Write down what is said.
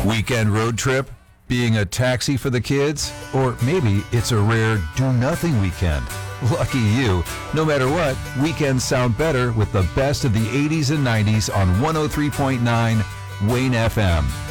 Weekend road trip? Being a taxi for the kids? Or maybe it's a rare do-nothing weekend. Lucky you. No matter what, weekends sound better with the best of the 80s and 90s on 103.9 Wayne FM.